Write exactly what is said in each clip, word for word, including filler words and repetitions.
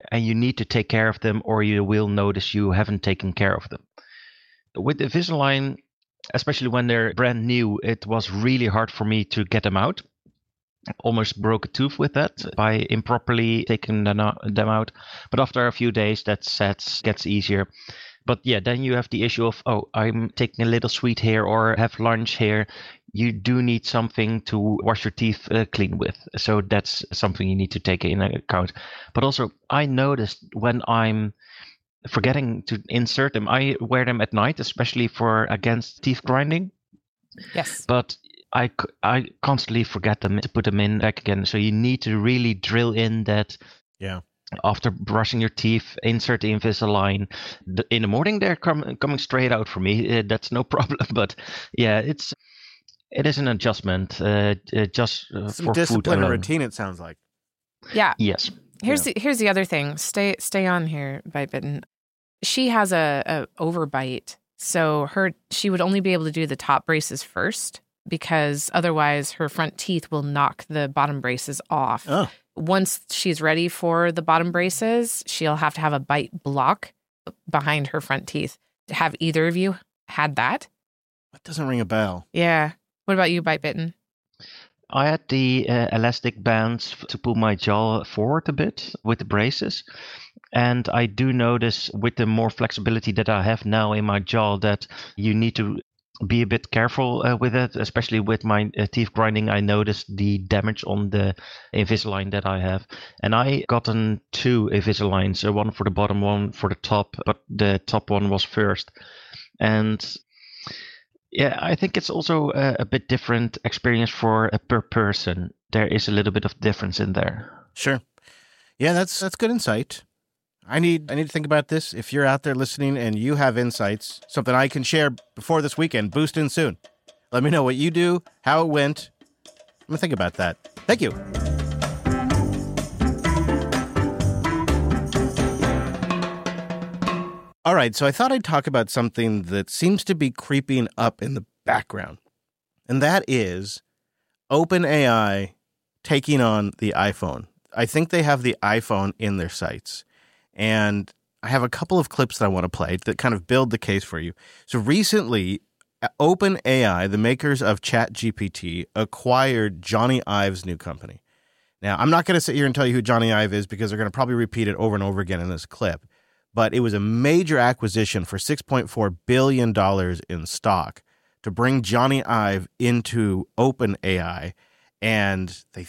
and you need to take care of them or you will notice you haven't taken care of them. With the Invisalign, especially when they're brand new, it was really hard for me to get them out. I almost broke a tooth with that by improperly taking them out. But after a few days, that set gets easier. But yeah, then you have the issue of, oh, I'm taking a little sweet here or have lunch here. You do need something to wash your teeth uh, clean with. So that's something you need to take in account. But also, I noticed when I'm forgetting to insert them, I wear them at night, especially for against teeth grinding. Yes. But I, I constantly forget them to put them in back again. So you need to really drill in that. Yeah. After brushing your teeth, insert the Invisalign. In the morning, they're com- coming straight out for me. Uh, that's no problem. But yeah, it's it is an adjustment uh, uh, just uh, Some for discipline food and alone. routine, it sounds like. Yeah. Yes. Here's Yeah. the here's the other thing. Stay stay on here, Bite Bitten. She has a, a overbite, so her she would only be able to do the top braces first because otherwise her front teeth will knock the bottom braces off. Oh. Once she's ready for the bottom braces, she'll have to have a bite block behind her front teeth. Have either of you had that? That doesn't ring a bell. Yeah. What about you, Bite Bitten? I had the uh, elastic bands to pull my jaw forward a bit with the braces. And I do notice with the more flexibility that I have now in my jaw that you need to be a bit careful uh, with it, especially with my uh, teeth grinding. I noticed the damage on the Invisalign that I have. And I gotten two Invisaligns, uh, one for the bottom, one for the top, but the top one was first. And yeah, I think it's also a, a bit different experience for a per person. There is a little bit of difference in there. Sure. Yeah, that's that's good insight. I need I need to think about this. If you're out there listening and you have insights, something I can share before this weekend, boost in soon. Let me know what you do, how it went. I'm going to think about that. Thank you. All right, so I thought I'd talk about something that seems to be creeping up in the background, and that is OpenAI taking on the iPhone. I think they have the iPhone in their sights. And I have a couple of clips that I want to play that kind of build the case for you. So recently, OpenAI, the makers of ChatGPT, acquired Johnny Ive's new company. Now, I'm not going to sit here and tell you who Johnny Ive is because they're going to probably repeat it over and over again in this clip. But it was a major acquisition for six point four billion dollars in stock to bring Johnny Ive into OpenAI. And they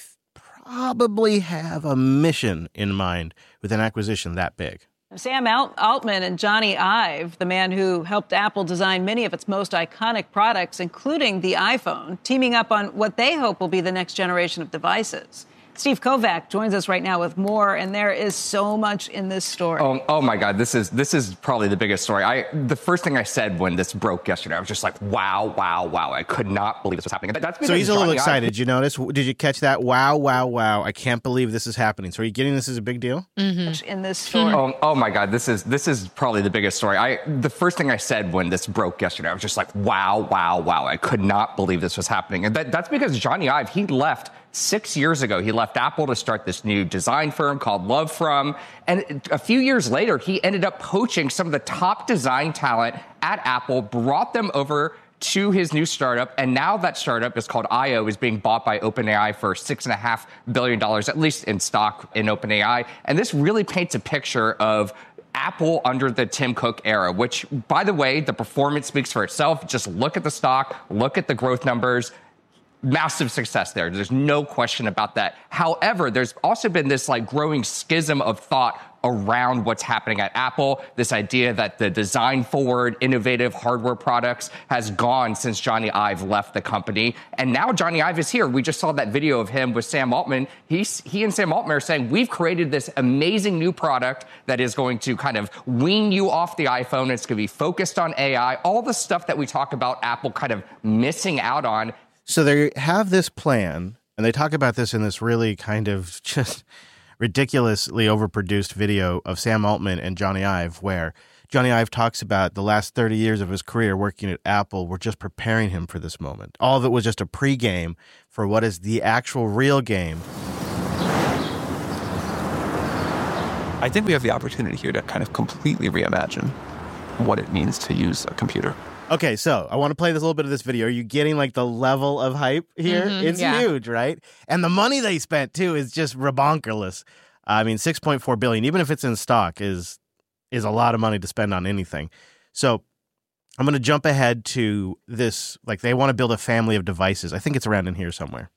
probably have a mission in mind with an acquisition that big. Sam Alt- Altman and Johnny Ive, the man who helped Apple design many of its most iconic products, including the iPhone, teaming up on what they hope will be the next generation of devices. Steve Kovac joins us right now with more, and there is so much in this story. Oh, oh my God, this is this is probably the biggest story. I the first thing I said when this broke yesterday, I was just like, wow, wow, wow. I could not believe this was happening. That's so he's a little Johnny excited. Ive, Did you notice? Did you catch that? Wow, wow, wow. I can't believe this is happening. So are you getting this as a big deal? Mm-hmm. In this story. Oh, oh my God, this is this is probably the biggest story. I the first thing I said when this broke yesterday, I was just like, wow, wow, wow. I could not believe this was happening. And that, that's because Johnny Ive, he left Six years ago, he left Apple to start this new design firm called Love From. And a few years later, he ended up poaching some of the top design talent at Apple, brought them over to his new startup. And now that startup is called I O, is being bought by OpenAI for six point five billion dollars, at least in stock in OpenAI. And this really paints a picture of Apple under the Tim Cook era, which, by the way, the performance speaks for itself. Just look at the stock, look at the growth numbers. Massive success there. There's no question about that. However, there's also been this like growing schism of thought around what's happening at Apple. This idea that the design forward, innovative hardware products has gone since Johnny Ive left the company. And now Johnny Ive is here. We just saw that video of him with Sam Altman. He's, he and Sam Altman are saying, we've created this amazing new product that is going to kind of wean you off the iPhone. It's going to be focused on A I, all the stuff that we talk about Apple kind of missing out on. So they have this plan, and they talk about this in this really kind of just ridiculously overproduced video of Sam Altman and Johnny Ive, where Johnny Ive talks about the last thirty years of his career working at Apple were just preparing him for this moment. All of it was just a pregame for what is the actual real game. I think we have the opportunity here to kind of completely reimagine what it means to use a computer. Okay, so I want to play this little bit of this video. Are you getting like the level of hype here? Mm-hmm, it's yeah. huge, right? And the money they spent too is just rebonkerless. I mean, six point four billion, even if it's in stock, is is a lot of money to spend on anything. So I'm going to jump ahead to this. Like, they want to build a family of devices. I think it's around in here somewhere.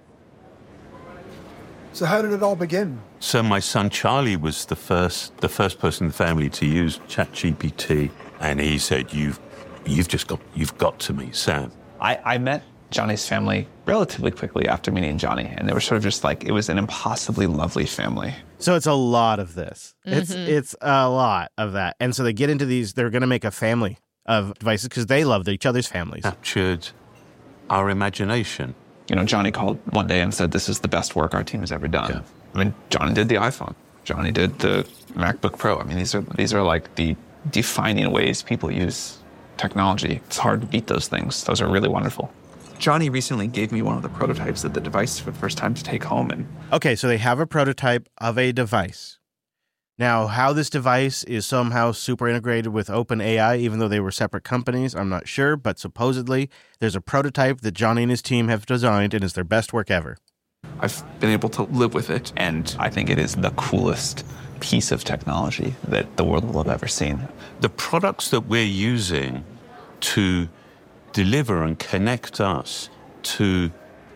So how did it all begin? So my son Charlie was the first the first person in the family to use ChatGPT, and he said, "You've you've just got you've got to meet Sam." I, I met Johnny's family relatively quickly after meeting Johnny, and they were sort of just like, it was an impossibly lovely family. So it's a lot of this. Mm-hmm. It's it's a lot of that. And so they get into these, they're going to make a family of devices because they love each other's families. Captured our imagination. You know, Johnny called one day and said, this is the best work our team has ever done. Yeah. I mean, Johnny did the iPhone. Johnny did the MacBook Pro. I mean, these are these are like the defining ways people use technology. It's hard to beat those things. Those are really wonderful. Johnny recently gave me one of the prototypes of the device for the first time to take home. And okay, so they have a prototype of a device. Now, how this device is somehow super integrated with OpenAI, even though they were separate companies, I'm not sure. But supposedly, there's a prototype that Johnny and his team have designed, and it's their best work ever. I've been able to live with it, and I think it is the coolest piece of technology that the world will have ever seen. The products that we're using to deliver and connect us to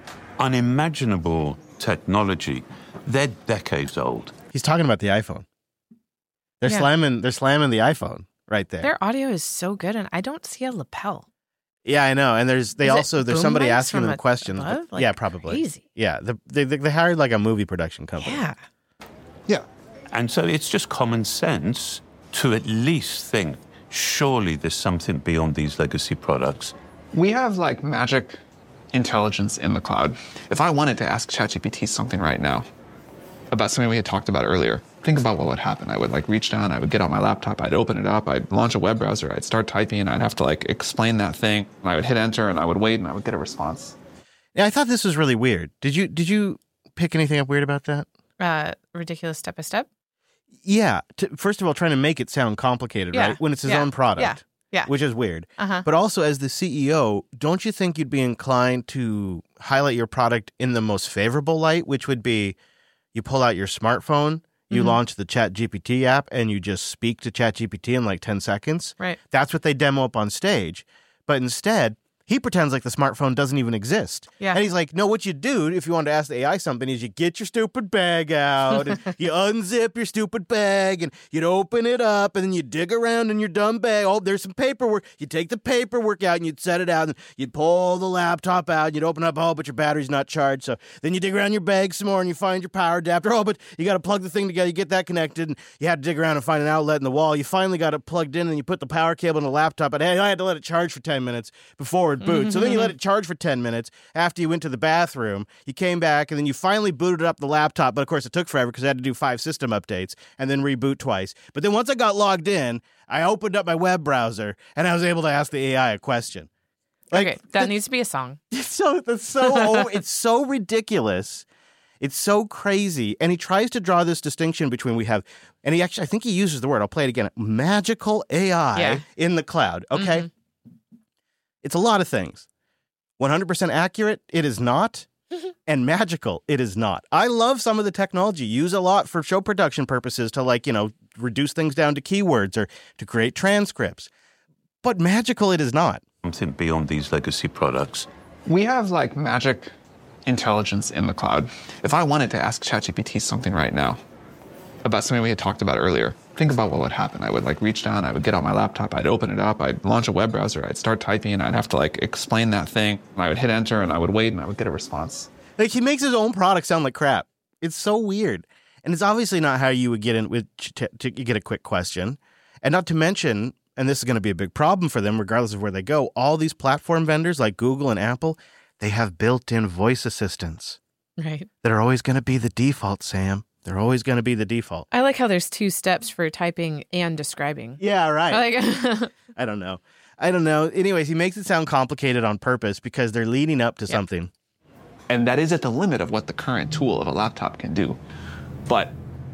unimaginable technology, they're decades old. He's talking about the iPhone. They're yeah. slamming they're slamming the iPhone right there. Their audio is so good, and I don't see a lapel. Yeah, I know. And there's they is also there's somebody asking them questions. Above? Like, yeah, probably. Crazy. Yeah, the, they they hired like a movie production company. Yeah. Yeah. And so it's just common sense to at least think, surely there's something beyond these legacy products. We have like magic intelligence in the cloud. If I wanted to ask ChatGPT something right now about something we had talked about earlier, think about what would happen. I would like reach down, I would get on my laptop, I'd open it up, I'd launch a web browser, I'd start typing, and I'd have to like explain that thing. And I would hit enter and I would wait and I would get a response. Yeah, I thought this was really weird. Did you did you pick anything up weird about that? Uh, ridiculous step by step? Yeah. To, first of all, trying to make it sound complicated, yeah. right? When it's his yeah. own product. Yeah. Yeah. Which is weird. Uh-huh. But also, as the C E O, don't you think you'd be inclined to highlight your product in the most favorable light, which would be you pull out your smartphone, you mm-hmm. launch the ChatGPT app, and you just speak to ChatGPT in like ten seconds? Right. That's what they demo up on stage. But instead, he pretends like the smartphone doesn't even exist. Yeah. And he's like, no, what you do if you want to ask the A I something is you get your stupid bag out and you unzip your stupid bag and you'd open it up and then you dig around in your dumb bag. Oh, there's some paperwork. You take the paperwork out and you'd set it out and you'd pull the laptop out and you'd open up, oh, but your battery's not charged. So then you dig around your bag some more and you find your power adapter. Oh, but you got to plug the thing together. You get that connected and you had to dig around and find an outlet in the wall. You finally got it plugged in and you put the power cable in the laptop. But hey, I had to let it charge for ten minutes before it boots. Mm-hmm. So then you let it charge for ten minutes after you went to the bathroom. You came back and then you finally booted up the laptop. But of course, it took forever because I had to do five system updates and then reboot twice. But then once I got logged in, I opened up my web browser and I was able to ask the A I a question. Like, okay, that needs to be a song. It's so that's so it's so ridiculous. It's so crazy. And he tries to draw this distinction between we have, and he actually, I think he uses the word, I'll play it again, magical A I yeah. in the cloud. Okay. Mm-hmm. It's a lot of things. one hundred percent accurate, it is not. And magical, it is not. I love some of the technology, use a lot for show production purposes to like, you know, reduce things down to keywords or to create transcripts. But magical, it is not. Something beyond these legacy products. We have like magic intelligence in the cloud. If I wanted to ask ChatGPT something right now about something we had talked about earlier, think about what would happen. I would like reach down, I would get on my laptop, I'd open it up, I'd launch a web browser, I'd start typing, and I'd have to like explain that thing. And I would hit enter and I would wait and I would get a response. Like he makes his own product sound like crap. It's so weird. And it's obviously not how you would get in with to, to get a quick question. And not to mention, and this is going to be a big problem for them regardless of where they go, all these platform vendors like Google and Apple, they have built-in voice assistants. Right. That are always going to be the default, Sam. They're always going to be the default. I like how there's two steps for typing and describing. Yeah, right. Like, I don't know. I don't know. Anyways, he makes it sound complicated on purpose because they're leading up to yeah. something. And that is at the limit of what the current tool of a laptop can do. But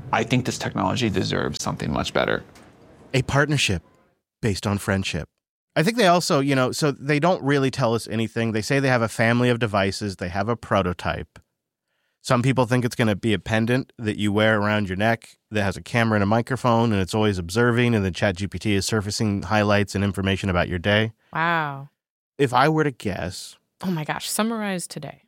I think this technology deserves something much better. A partnership based on friendship. I think they also, you know, so they don't really tell us anything. They say they have a family of devices. They have a prototype. Some people think it's going to be a pendant that you wear around your neck that has a camera and a microphone, and it's always observing, and then ChatGPT is surfacing highlights and information about your day. Wow. If I were to guess... Oh my gosh, summarize today.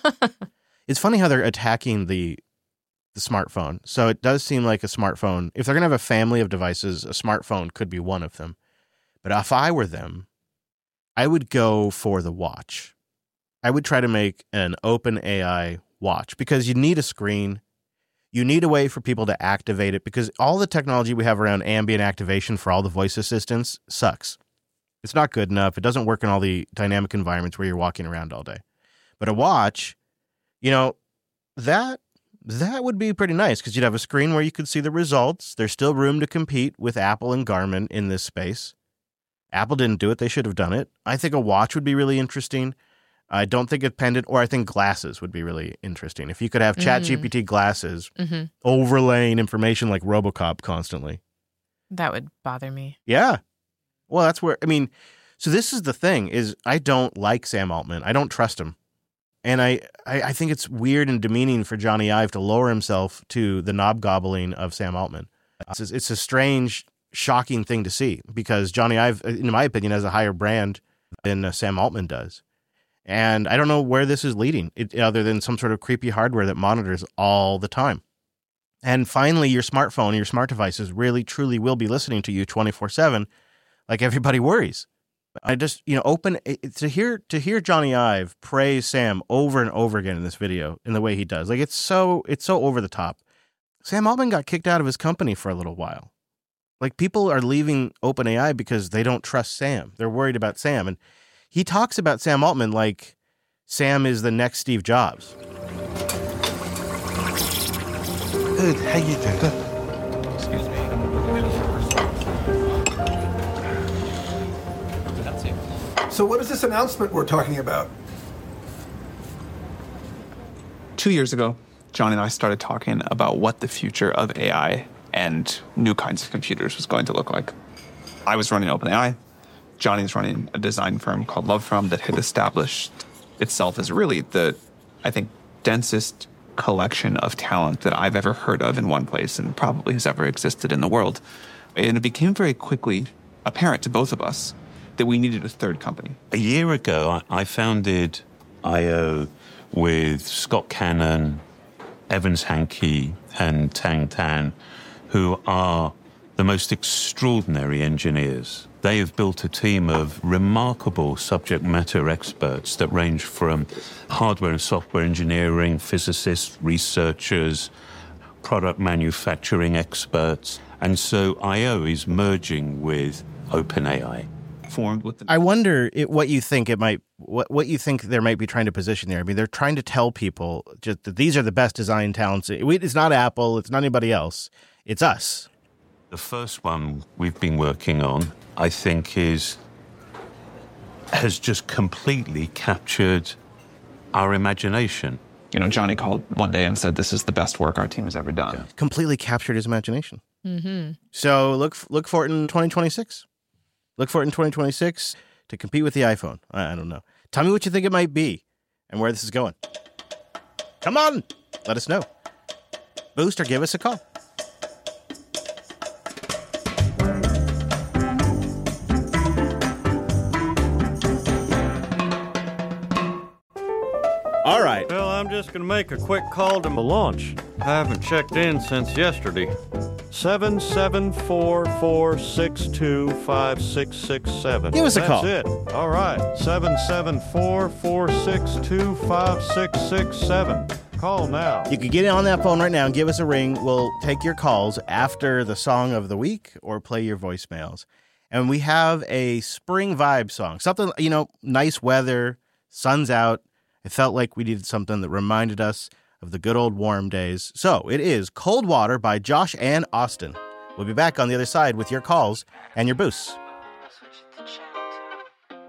It's funny how they're attacking the the smartphone. So it does seem like a smartphone. If they're going to have a family of devices, a smartphone could be one of them. But if I were them, I would go for the watch. I would try to make an open A I watch because you need a screen. You need a way for people to activate it because all the technology we have around ambient activation for all the voice assistants sucks. It's not good enough. It doesn't work in all the dynamic environments where you're walking around all day. But a watch, you know, that that would be pretty nice because you'd have a screen where you could see the results. There's still room to compete with Apple and Garmin in this space. Apple didn't do it. They should have done it. I think a watch would be really interesting. I don't think a pendant, or I think glasses would be really interesting. If you could have ChatGPT mm-hmm. glasses mm-hmm. overlaying information like RoboCop constantly. That would bother me. Yeah. Well, that's where, I mean, so this is the thing, is I don't like Sam Altman. I don't trust him. And I, I, I think it's weird and demeaning for Johnny Ive to lower himself to the knob gobbling of Sam Altman. It's a, it's a strange, shocking thing to see because Johnny Ive, in my opinion, has a higher brand than uh, Sam Altman does. And I don't know where this is leading, it, other than some sort of creepy hardware that monitors all the time. And finally, your smartphone, your smart devices really, truly will be listening to you twenty-four seven, like everybody worries. I just, you know, open to hear to hear Johnny Ive praise Sam over and over again in this video in the way he does. Like it's so it's so over the top. Sam Altman got kicked out of his company for a little while. Like people are leaving OpenAI because they don't trust Sam. They're worried about Sam, and he talks about Sam Altman like Sam is the next Steve Jobs. Good, how you doing? Good. Excuse me. So what is this announcement we're talking about? Two years ago, Johnny and I started talking about what the future of A I and new kinds of computers was going to look like. I was running OpenAI. Johnny's running a design firm called LoveFrom that had established itself as really the, I think, densest collection of talent that I've ever heard of in one place and probably has ever existed in the world. And it became very quickly apparent to both of us that we needed a third company. A year ago, I founded I O with Scott Cannon, Evans Hankey, and Tang Tan, who are the most extraordinary engineers. They have built a team of remarkable subject matter experts that range from hardware and software engineering, physicists, researchers, product manufacturing experts. And so I O is merging with OpenAI. Formed with the- I wonder it, what you think it might, what, what you think they might be trying to position there. I mean, they're trying to tell people just that these are the best design talents. It's not Apple. It's not anybody else. It's us. The first one we've been working on, I think, is has just completely captured our imagination. You know, Johnny called one day and said, this is the best work our team has ever done. Yeah. Completely captured his imagination. Mm-hmm. So look look for it in twenty twenty-six. Look for it in twenty twenty-six to compete with the iPhone. I, I don't know. Tell me what you think it might be and where this is going. Come on. Let us know. Boost or give us a call. All right. Well, I'm just going to make a quick call to the launch. I haven't checked in since yesterday. seven seven four, four six two, five six six seven. Give us a That's call. That's it. All right. seven seven four, four six two, five six six seven. Call now. You can get on that phone right now and give us a ring. We'll take your calls after the song of the week or play your voicemails. And we have a spring vibe song. Something, you know, nice weather, sun's out. It felt like we needed something that reminded us of the good old warm days. So it is Cold Water by Josh and Austin. We'll be back on the other side with your calls and your boosts.